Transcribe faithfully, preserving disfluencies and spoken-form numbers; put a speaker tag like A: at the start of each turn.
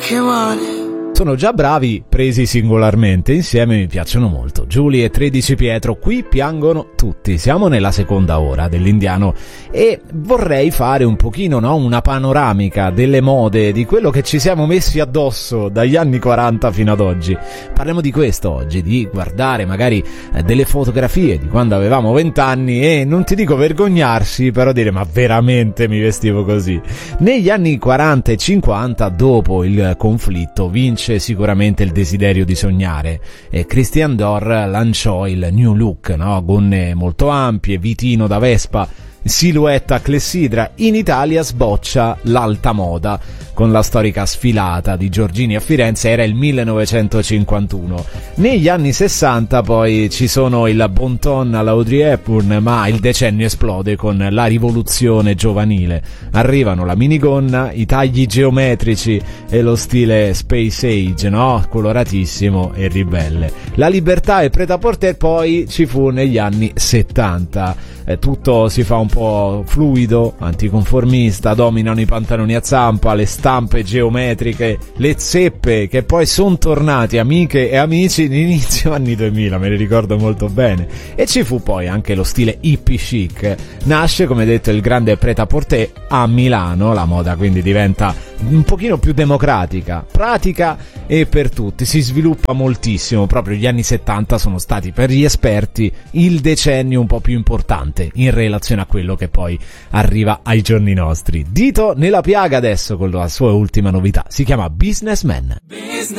A: Sono già bravi presi singolarmente, insieme mi piacciono molto. Giulia e tredici Pietro, qui piangono tutti. Siamo nella seconda ora dell'Indiano e vorrei fare un pochino, no, una panoramica delle mode, di quello che ci siamo messi addosso dagli anni quaranta fino ad oggi. Parliamo di questo oggi, di guardare magari eh, delle fotografie di quando avevamo vent'anni e non ti dico vergognarsi, però dire ma veramente mi vestivo così. Negli anni quaranta e cinquanta, dopo il conflitto, vince sicuramente il desiderio di sognare e Christian Dior lanciò il New Look, no? Gonne molto ampie, vitino da Vespa, silhouette clessidra. In Italia sboccia l'alta moda con la storica sfilata di Giorgini a Firenze, era il millenovecentocinquantuno. Negli anni sessanta poi ci sono il bon ton alla Audrey Hepburn, ma il decennio esplode con la rivoluzione giovanile. Arrivano la minigonna, i tagli geometrici e lo stile Space Age, no? Coloratissimo e ribelle. La libertà e prêt-à-porter poi ci fu negli anni settanta. Eh, tutto si fa un po' fluido, anticonformista, dominano i pantaloni a zampa, le stampe geometriche, le zeppe che poi sono tornati amiche e amici all'inizio anni duemila, me ne ricordo molto bene. E ci fu poi anche lo stile hippie chic. Nasce, come detto, il grande prêt-à-porter a Milano, la moda quindi diventa un pochino più democratica, pratica e per tutti, si sviluppa moltissimo. Proprio gli anni settanta sono stati per gli esperti il decennio un po' più importante in relazione a quello che poi arriva ai giorni nostri. Dito nella piaga adesso con la sua ultima novità, si chiama Businessman. Business.